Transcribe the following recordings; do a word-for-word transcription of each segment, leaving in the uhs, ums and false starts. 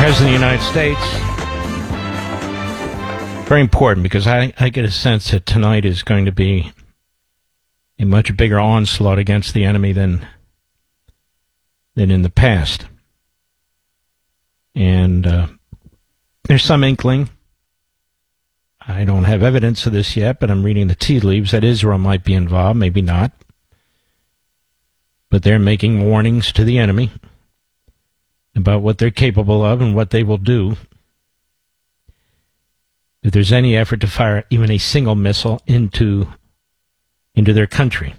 President of the United States. Very important because I, I get a sense that tonight is going to be a much bigger onslaught against the enemy than than in the past. And uh, there's some inkling. I don't have evidence of this yet, but I'm reading the tea leaves that Israel might be involved, maybe not. But they're making warnings to the enemy about what they're capable of and what they will do if there's any effort to fire even a single missile into into their country.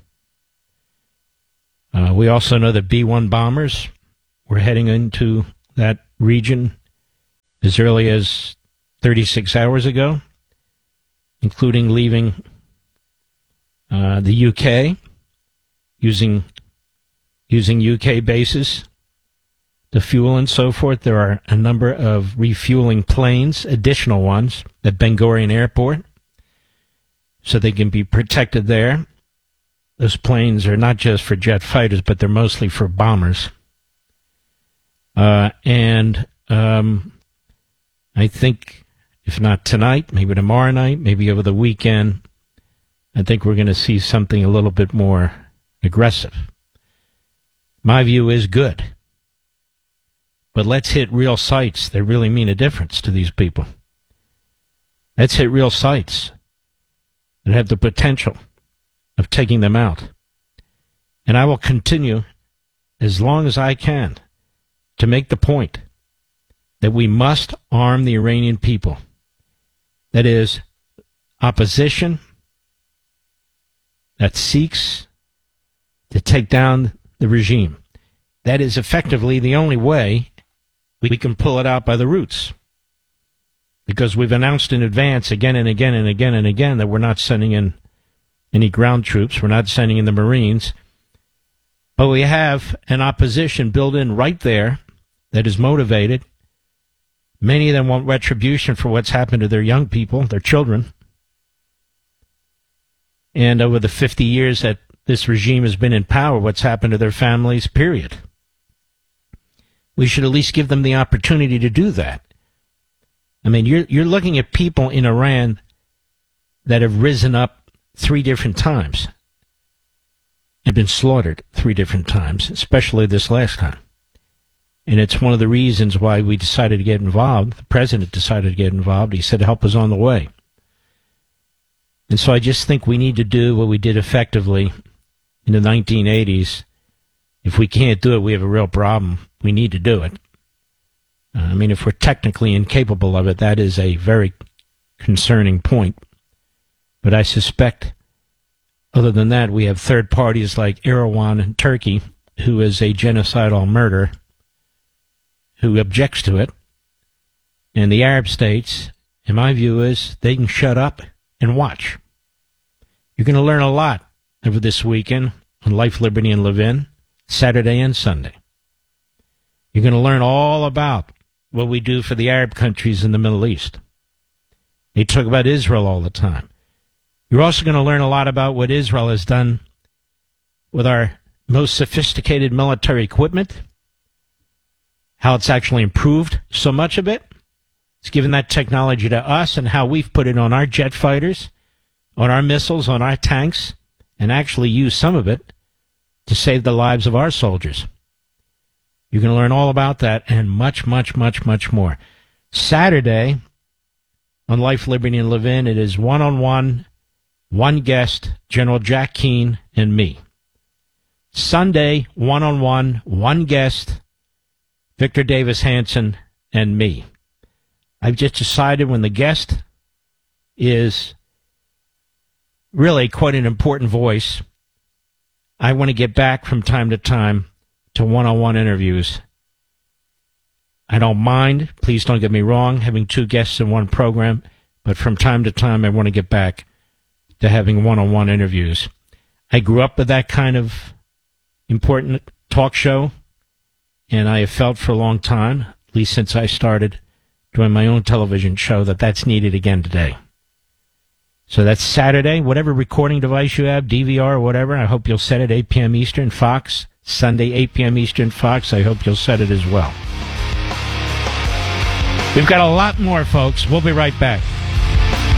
Uh, we also know that B one bombers were heading into that region as early as thirty-six hours ago, including leaving uh, the U K, using using U K bases to fuel and so forth. There are a number of refueling planes, additional ones, at Ben Gurion Airport, so they can be protected there. Those planes are not just for jet fighters, but they're mostly for bombers. Uh, and um, I think, if not tonight, maybe tomorrow night, maybe over the weekend, I think we're going to see something a little bit more aggressive. My view is good. But let's hit real sites that really mean a difference to these people. Let's hit real sites that have the potential of taking them out. And I will continue as long as I can to make the point that we must arm the Iranian people. That is, opposition that seeks to take down the regime. That is effectively the only way we can pull it out by the roots. Because we've announced in advance again and again and again and again that we're not sending in any ground troops. We're not sending in the Marines. But we have an opposition built in right there that is motivated. Many of them want retribution for what's happened to their young people, their children. And over the fifty years that this regime has been in power, what's happened to their families, period. We should at least give them the opportunity to do that. I mean, you're you're looking at people in Iran that have risen up three different times and been slaughtered three different times, especially this last time. And it's one of the reasons why we decided to get involved. The president decided to get involved. He said help is on the way. And so I just think we need to do what we did effectively in the nineteen eighties. If we can't do it, we have a real problem. We need to do it. Uh, I mean, if we're technically incapable of it, that is a very concerning point. But I suspect, other than that, we have third parties like Erdogan in Turkey, who is a genocidal murderer, who objects to it. And the Arab states, in my view, is they can shut up and watch. You're going to learn a lot over this weekend on Life, Liberty, and Levin, Saturday and Sunday. You're going to learn all about what we do for the Arab countries in the Middle East. They talk about Israel all the time. You're also going to learn a lot about what Israel has done with our most sophisticated military equipment, how it's actually improved so much of it. It's given that technology to us, and how we've put it on our jet fighters, on our missiles, on our tanks, and actually used some of it to save the lives of our soldiers. You're going to learn all about that and much, much, much, much more. Saturday, on Life, Liberty, and Levin, it is one-on-one, one guest, General Jack Keane and me. Sunday, one-on-one, one guest, Victor Davis Hanson and me. I've just decided when the guest is really quite an important voice, I want to get back from time to time to one-on-one interviews. I don't mind, please don't get me wrong, having two guests in one program, but from time to time I want to get back to having one-on-one interviews. I grew up with that kind of important talk show, and I have felt for a long time, at least since I started doing my own television show, that that's needed again today. So that's Saturday, whatever recording device you have, D V R or whatever, I hope you'll set it eight p.m. Eastern, Fox. Sunday, eight p.m. Eastern, Fox. I hope you'll set it as well. We've got a lot more, folks. We'll be right back.